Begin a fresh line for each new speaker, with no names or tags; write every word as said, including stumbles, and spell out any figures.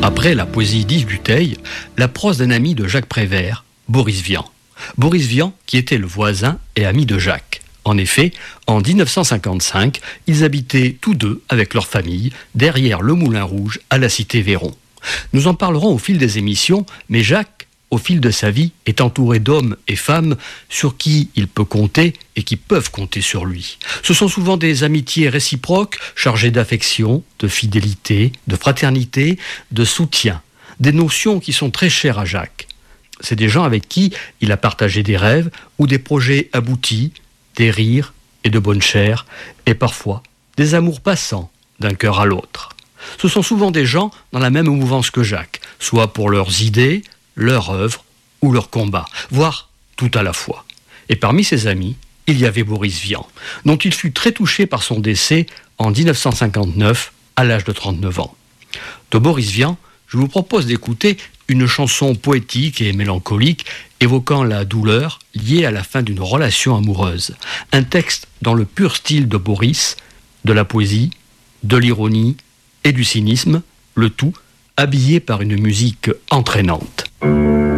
Après la poésie d'Yves Dutheil, la prose d'un ami de Jacques Prévert, Boris Vian. Boris Vian qui était le voisin et ami de Jacques. En effet, en dix-neuf cent cinquante-cinq, ils habitaient tous deux avec leur famille derrière le Moulin Rouge à la cité Véron. Nous en parlerons au fil des émissions, mais Jacques, au fil de sa vie, est entouré d'hommes et femmes sur qui il peut compter et qui peuvent compter sur lui. Ce sont souvent des amitiés réciproques, chargées d'affection, de fidélité, de fraternité, de soutien, des notions qui sont très chères à Jacques. C'est des gens avec qui il a partagé des rêves ou des projets aboutis, des rires et de bonne chair, et parfois des amours passants d'un cœur à l'autre. Ce sont souvent des gens dans la même mouvance que Jacques, soit pour leurs idées, leur œuvre ou leur combat, voire tout à la fois. Et parmi ses amis, il y avait Boris Vian, dont il fut très touché par son décès en dix-neuf cent cinquante-neuf, à l'âge de trente-neuf ans. De Boris Vian, je vous propose d'écouter une chanson poétique et mélancolique évoquant la douleur liée à la fin d'une relation amoureuse. Un texte dans le pur style de Boris, de la poésie, de l'ironie et du cynisme, le tout habillé par une musique entraînante.